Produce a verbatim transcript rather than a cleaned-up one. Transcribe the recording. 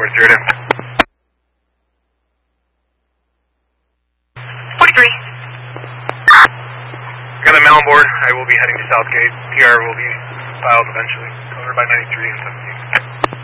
forty-three right in. forty-three. Got a mail on board. I will be heading to Southgate. P R will be filed eventually. Covered by ninety-three and seventeen.